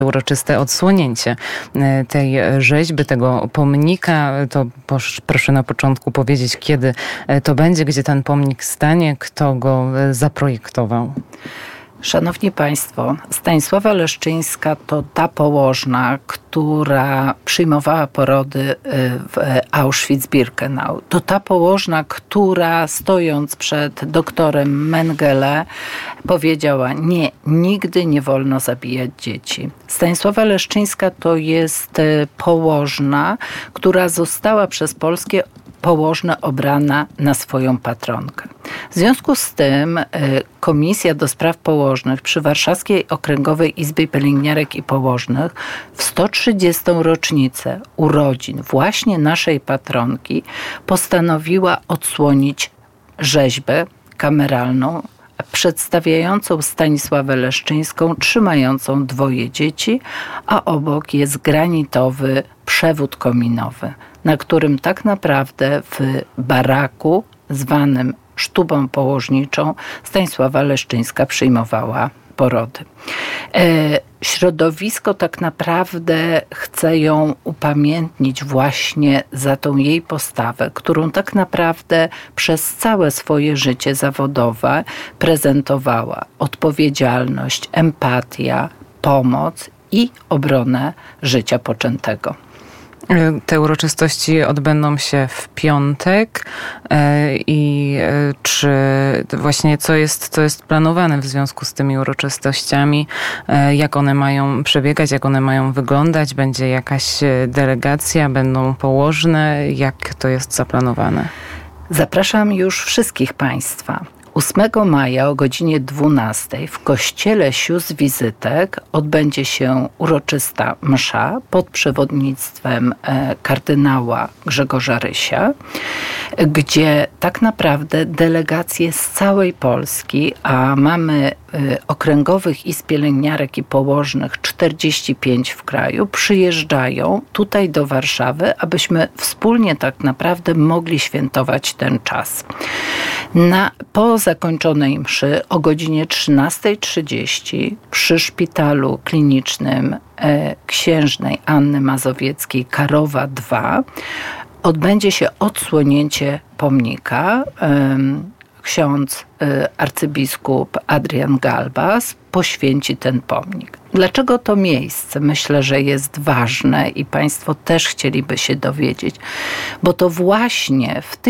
uroczyste odsłonięcie tej rzeźby, tego pomnika. To proszę na początku powiedzieć, kiedy to będzie, gdzie ten pomnik stanie, kto go zaprojektował. Szanowni Państwo, Stanisława Leszczyńska to ta położna, która przyjmowała porody w Auschwitz-Birkenau. To ta położna, która stojąc przed doktorem Mengele powiedziała: nie, nigdy nie wolno zabijać dzieci. Stanisława Leszczyńska to jest położna, która została przez polskie położne obrana na swoją patronkę. W związku z tym Komisja do Spraw Położnych przy Warszawskiej Okręgowej Izbie Pielęgniarek i Położnych w 130. rocznicę urodzin właśnie naszej patronki postanowiła odsłonić rzeźbę kameralną przedstawiającą Stanisławę Leszczyńską trzymającą dwoje dzieci, a obok jest granitowy przewód kominowy, na którym tak naprawdę w baraku zwanym sztubą położniczą Stanisława Leszczyńska przyjmowała porody. Środowisko tak naprawdę chce ją upamiętnić właśnie za tą jej postawę, którą tak naprawdę przez całe swoje życie zawodowe prezentowała. Odpowiedzialność, empatia, pomoc i obronę życia poczętego. Te uroczystości odbędą się w piątek i czy właśnie co jest planowane w związku z tymi uroczystościami, jak one mają przebiegać, jak one mają wyglądać, będzie jakaś delegacja, będą położne, jak to jest zaplanowane? Zapraszam już wszystkich Państwa. 8 maja o godzinie 12 w kościele Sióstr Wizytek odbędzie się uroczysta msza pod przewodnictwem kardynała Grzegorza Rysia, gdzie tak naprawdę delegacje z całej Polski, a mamy okręgowych izb pielęgniarek i położnych 45 w kraju, przyjeżdżają tutaj do Warszawy, abyśmy wspólnie tak naprawdę mogli świętować ten czas. Po zakończonej mszy o godzinie 13:30 przy szpitalu klinicznym księżnej Anny Mazowieckiej Karowa 2 odbędzie się odsłonięcie pomnika. Ksiądz arcybiskup Adrian Galbas poświęci ten pomnik. Dlaczego to miejsce? Myślę, że jest ważne i Państwo też chcieliby się dowiedzieć, bo to właśnie w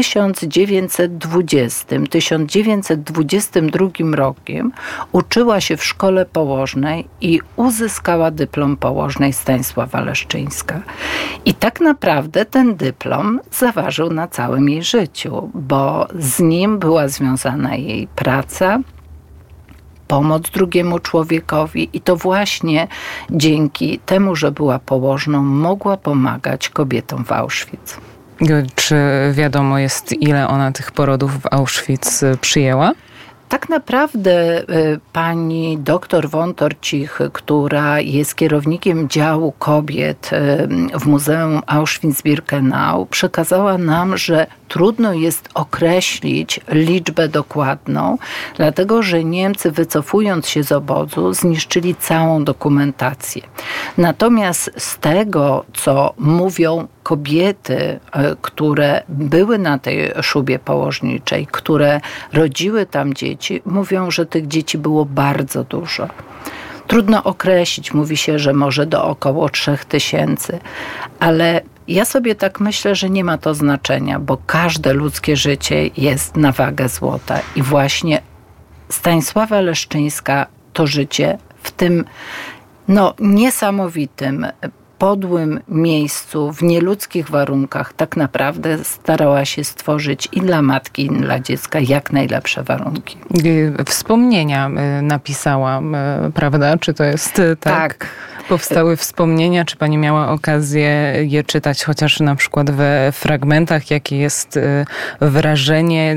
1922 rokiem uczyła się w szkole położnej i uzyskała dyplom położnej Stanisława Leszczyńska. I tak naprawdę ten dyplom zaważył na całym jej życiu, bo z nim była związana jej praca, pomoc drugiemu człowiekowi i to właśnie dzięki temu, że była położną, mogła pomagać kobietom w Auschwitz. Czy wiadomo jest, ile ona tych porodów w Auschwitz przyjęła? Tak naprawdę pani doktor Wątorcich, która jest kierownikiem działu kobiet w Muzeum Auschwitz-Birkenau, przekazała nam, że trudno jest określić liczbę dokładną, dlatego że Niemcy, wycofując się z obozu, zniszczyli całą dokumentację. Natomiast z tego, co mówią kobiety, które były na tej szubie położniczej, które rodziły tam dzieci, mówią, że tych dzieci było bardzo dużo. Trudno określić, mówi się, że może do około 3000, ale ja sobie tak myślę, że nie ma to znaczenia, bo każde ludzkie życie jest na wagę złota i właśnie Stanisława Leszczyńska to życie w tym niesamowitym, podłym miejscu, w nieludzkich warunkach tak naprawdę starała się stworzyć i dla matki, i dla dziecka jak najlepsze warunki. Wspomnienia napisała, prawda? Czy to jest tak? Tak. Powstały wspomnienia, czy pani miała okazję je czytać, chociaż na przykład we fragmentach, jakie jest wrażenie,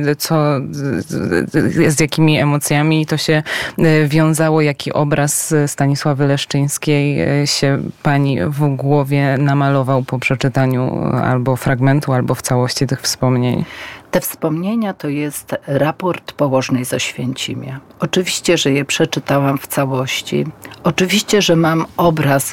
z jakimi emocjami to się wiązało, jaki obraz Stanisławy Leszczyńskiej się pani w głowie namalował po przeczytaniu albo fragmentu, albo w całości tych wspomnień? Te wspomnienia to jest raport położnej z Oświęcimia. Oczywiście, że je przeczytałam w całości. Oczywiście, że mam obraz